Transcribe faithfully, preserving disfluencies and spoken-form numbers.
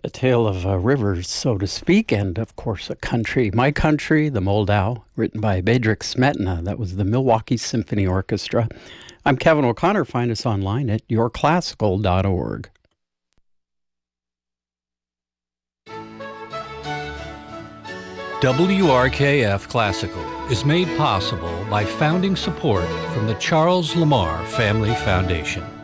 A tale of uh, rivers, so to speak, and of course a country. My Country, the Moldau, written by Bedřich Smetana. That was the Milwaukee Symphony Orchestra. I'm Kevin O'Connor. Find us online at your classical dot org. W R K F Classical is made possible by founding support from the Charles Lamar Family Foundation.